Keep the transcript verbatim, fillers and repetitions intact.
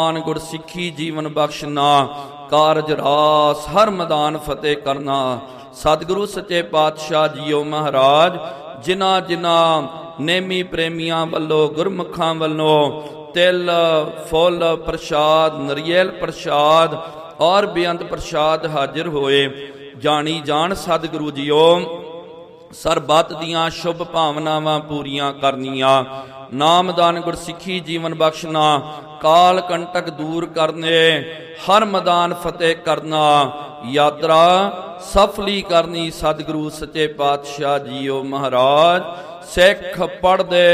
ਗੁਰ ਸਿੱਖੀ ਜੀਵਨ ਬਖਸ਼ਨਾ, ਕਾਰਜ ਰਾਸ ਹਰ ਮੈਦਾਨ ਫਤਿਹ ਕਰਨਾ। ਸਤਿਗੁਰੂ ਸੱਚੇ ਪਾਤਸ਼ਾਹ ਜੀਓ ਮਹਾਰਾਜ, ਜਿਨ੍ਹਾਂ ਜਿਨ੍ਹਾਂ ਨੇਮੀ ਪ੍ਰੇਮੀਆਂ ਵੱਲੋਂ ਗੁਰਮੁਖਾਂ ਵੱਲੋਂ ਤਿਲ ਫੁੱਲ ਪ੍ਰਸ਼ਾਦ, ਨਰੀਅਲ ਪ੍ਰਸ਼ਾਦ ਔਰ ਬੇਅੰਤ ਪ੍ਰਸ਼ਾਦ ਹਾਜ਼ਰ ਹੋਏ, ਜਾਣੀ ਜਾਣ ਸਤਿਗੁਰੂ ਜੀਓ ਸਰਬੱਤ ਦੀਆਂ ਸ਼ੁਭ ਭਾਵਨਾਵਾਂ ਪੂਰੀਆਂ ਕਰਨੀਆਂ। ਨਾਮਦਾਨ ਗੁਰਸਿੱਖੀ ਜੀਵਨ ਬਖਸ਼ਣਾ, ਕਾਲ ਕੰਟਕ ਦੂਰ ਕਰਨੇ, ਹਰ ਮੈਦਾਨ ਫਤਿਹ ਕਰਨਾ, ਯਾਤਰਾ ਸਫਲੀ ਕਰਨੀ। ਸਤਿਗੁਰੂ ਸੱਚੇ ਪਾਤਸ਼ਾਹ ਜੀਓ ਮਹਾਰਾਜ, ਸਿੱਖ ਪੜ੍ਹਦੇ